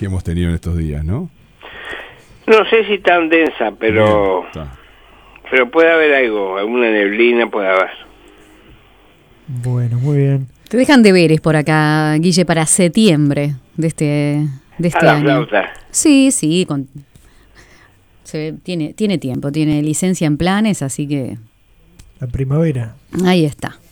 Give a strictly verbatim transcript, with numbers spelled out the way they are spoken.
que hemos tenido en estos días, ¿no? No sé si tan densa, pero Bien, pero puede haber algo, alguna neblina puede haber. Bueno, muy bien. Te dejan deberes por acá, Guille, para septiembre de este, de este A la año. flauta. Sí, sí, con, se, tiene, tiene tiempo, tiene licencia en planes, así que La primavera. ahí está.